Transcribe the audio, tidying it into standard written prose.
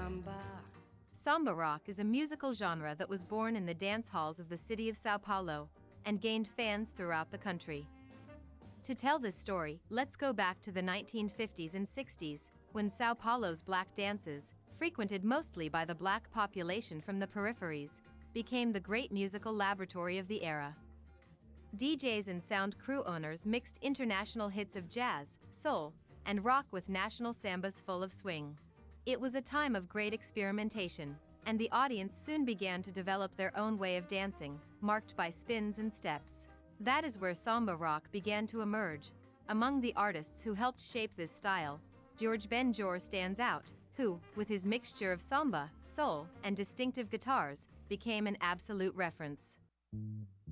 Samba rock is a musical genre that was born in the dance halls of the city of São Paulo and gained fans throughout the country. To tell this story, let's go back to the 1950s and 60s, when São Paulo's black dances, frequented mostly by the black population from the peripheries, became the great musical laboratory of the era. DJs and sound crew owners mixed international hits of jazz, soul, and rock with national sambas full of swing. It was a time of great experimentation, and the audience soon began to develop their own way of dancing, marked by spins and steps. That is where samba rock began to emerge. Among the artists who helped shape this style, Jorge Ben Jor stands out, who, with his mixture of samba, soul, and distinctive guitars, became an absolute reference.